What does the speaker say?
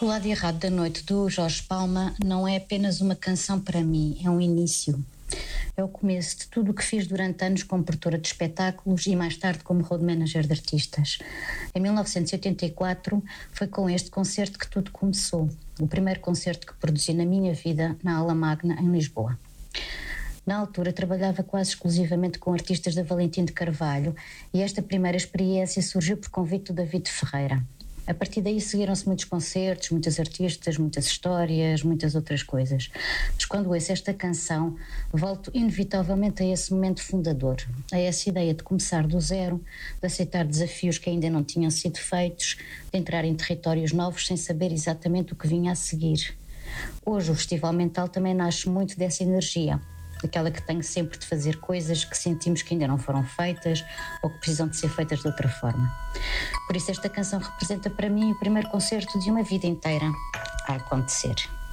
O Lado Errado da Noite, do Jorge Palma, não é apenas uma canção para mim, é um início. É o começo de tudo o que fiz durante anos como produtora de espetáculos e mais tarde como road manager de artistas. Em 1984 foi com este concerto que tudo começou, o primeiro concerto que produzi na minha vida na Aula Magna, em Lisboa. Na altura trabalhava quase exclusivamente com artistas da Valentim de Carvalho e esta primeira experiência surgiu por convite do David Ferreira. A partir daí seguiram-se muitos concertos, muitos artistas, muitas histórias, muitas outras coisas. Mas quando ouço esta canção, volto inevitavelmente a esse momento fundador, a essa ideia de começar do zero, de aceitar desafios que ainda não tinham sido feitos, de entrar em territórios novos sem saber exatamente o que vinha a seguir. Hoje o Festival Mental também nasce muito dessa energia, aquela que tem sempre de fazer coisas que sentimos que ainda não foram feitas ou que precisam de ser feitas de outra forma. Por isso esta canção representa para mim o primeiro concerto de uma vida inteira a acontecer.